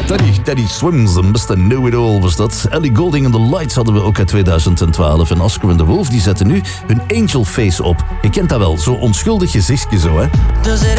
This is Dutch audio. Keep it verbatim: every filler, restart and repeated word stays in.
Teddy, Teddy Swims en mister Know-It-All was dat. Ellie Goulding and the Lights hadden we ook uit tweeduizend twaalf. En Oscar en de Wolf die zetten nu hun Angel Face op. Je kent dat wel, zo onschuldig gezichtje zo, hè. Does it